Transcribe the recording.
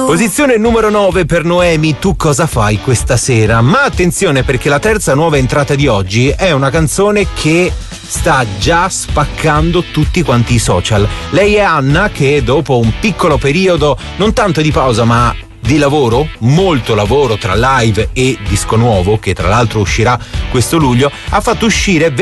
Posizione numero 9 per Noemi, Tu cosa fai questa sera? Ma attenzione, perché la terza nuova entrata di oggi è una canzone che sta già spaccando tutti quanti i social. Lei è Anna, che dopo un piccolo periodo non tanto di pausa ma di lavoro, molto lavoro tra live e disco nuovo, che tra l'altro uscirà questo luglio, ha fatto uscire